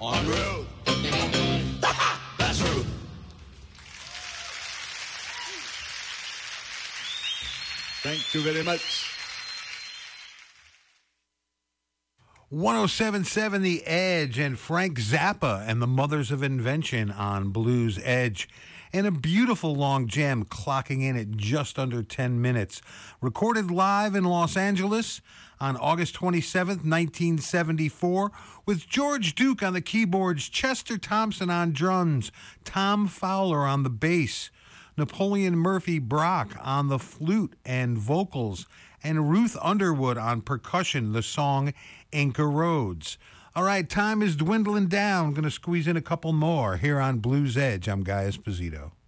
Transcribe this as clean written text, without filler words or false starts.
on road. That's Ruth. Thank you very much. 107.7 The Edge and Frank Zappa and the Mothers of Invention on Blues Edge. And a beautiful long jam clocking in at just under 10 minutes. Recorded live in Los Angeles on August 27th, 1974, with George Duke on the keyboards, Chester Thompson on drums, Tom Fowler on the bass, Napoleon Murphy Brock on the flute and vocals, and Ruth Underwood on percussion, the song Inca Roads. All right, time is dwindling down. Going to squeeze in a couple more here on Blues Edge. I'm Guy Esposito.